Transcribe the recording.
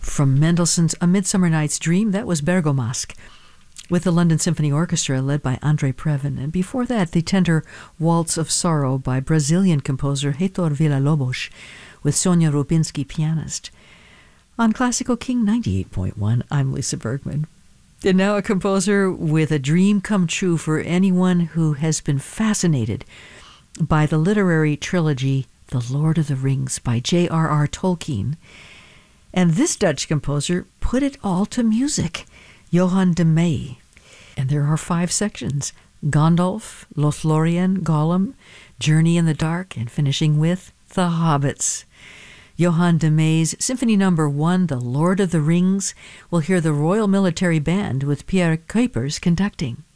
From Mendelssohn's A Midsummer Night's Dream, that was Bergomask, with the London Symphony Orchestra led by André Previn. And before that, the tender Waltz of Sorrow by Brazilian composer Heitor Villa-Lobos, with Sonia Rubinski, pianist. On Classical King 98.1, I'm Lisa Bergman. And now a composer with a dream come true for anyone who has been fascinated by the literary trilogy The Lord of the Rings by J.R.R. Tolkien. And this Dutch composer put it all to music, Johan de Meij. And there are 5 sections: Gandalf, Lothlorien, Gollum, Journey in the Dark, and finishing with The Hobbits. Johan de Meij's Symphony No. 1, The Lord of the Rings. We'll hear the Royal Military Band with Pierre Kuipers conducting.